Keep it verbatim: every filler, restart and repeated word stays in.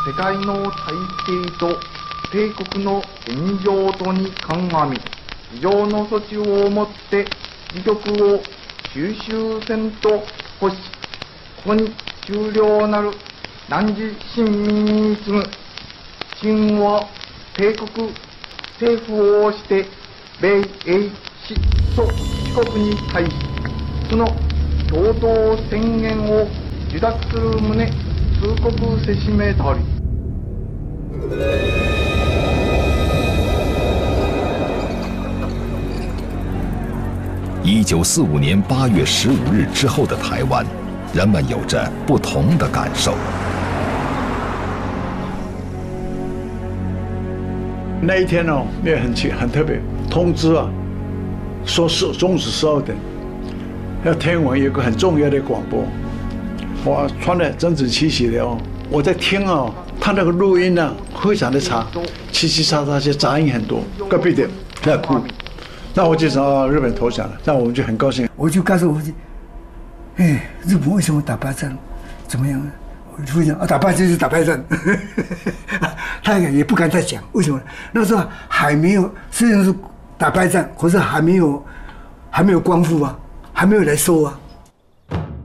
世界の体制と帝国の現状とに鑑み、以上の措置をもって自局を収集せんと欲し、ここに終了なる汝臣民に次ぐ秦は帝国政府をして米英史と四国に対しその共同宣言を受諾する旨通告せしめたり。 一九四五年八月十五日之后的台湾，人们有着不同的感受。 那一天哦，也很奇很特别，通知啊，说是中午十二点，要天文有个很重要的广播。我穿得整整齐齐的哦，我在听哦，他那个录音呢非常的差，七七叉叉些杂音很多，隔壁的在哭。那我就知道日本投降了，那我们就很高兴。 我就告诉我父亲，哎，日本为什么打败仗？怎么样呢？我父亲讲啊，打败就是打败仗，他也不敢再讲，为什么？那时候还没有，虽然是打败仗，可是还没有，还没有光复啊，还没有来收啊。